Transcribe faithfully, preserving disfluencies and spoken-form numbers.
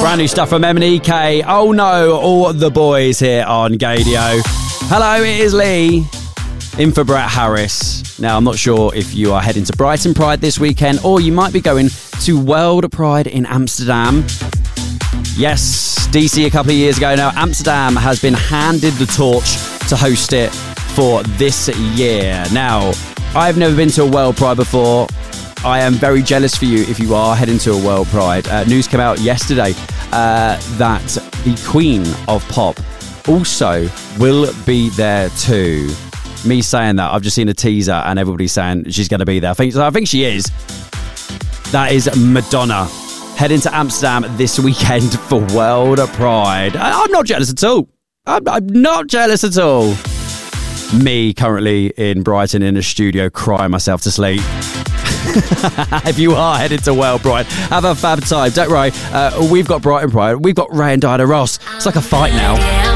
Brand new stuff from M and E K. Oh no, all the boys here on Gadio. Hello, it is Lee, in for Brett Harris. Now, I'm not sure if you are heading to Brighton Pride this weekend, or you might be going to World Pride in Amsterdam. Yes, D C a couple of years ago now, Amsterdam has been handed the torch to host it for this year. Now, I've never been to a World Pride before. I am very jealous for you if you are heading to a World Pride. Uh, news came out yesterday uh, that the Queen of Pop also will be there too. Me saying that, I've just seen a teaser and everybody's saying she's going to be there. I think, I think she is. That is Madonna heading to Amsterdam this weekend for World Pride. I, I'm not jealous at all. I'm, I'm not jealous at all. Me currently in Brighton in a studio crying myself to sleep. If you are headed to World Pride, have a fab time. Don't worry, uh, we've got Brighton Pride. We've got Ray and Diana Ross. It's like a fight now.